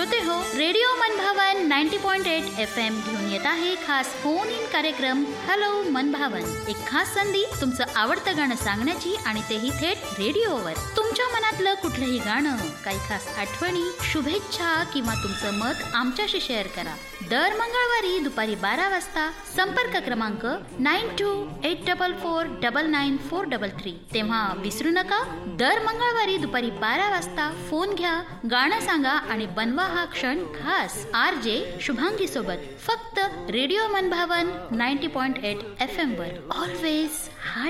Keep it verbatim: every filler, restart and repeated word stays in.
श्रोते हो, रेडिओ मनभावन नव्वद पॉइंट आठ एफ एम घेऊन येत आहे खास फोन इन कार्यक्रम हॅलो मनभावन. एक खास संधी तुमचं आवडतं गाणं सांगण्याची आणि तेही थेट रेडिओवर. तुमच्या मनातलं कुठलंही गाणं, काही खास आठवणी, शुभेच्छा किंवा तुमचं मत आमच्याशी शेअर करा. दर मंगळवारी दुपारी बारा वाजता संपर्क क्रमांक nine to eight double four double nine four double three. तेव्हा विसरू नका, दर मंगळवारी दुपारी बारा वाजता फोन घ्या, गाणं सांगा आणि बनवा हा क्षण खास आर जे शुभांगी सोबत. फक्त रेडिओ मनभावन नव्वद पॉइंट आठ एफ एम वर. ऑलवेज